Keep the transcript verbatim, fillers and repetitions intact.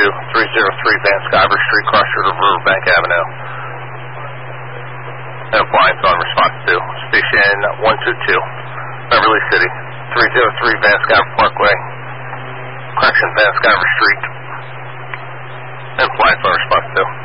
two, three oh three Van Sciver Street, cross-shore of Riverbank Avenue. And appliance on response to station one two two, Beverly City, three oh three Van Sciver Parkway, correction, Van Sciver Street. And appliance on response to.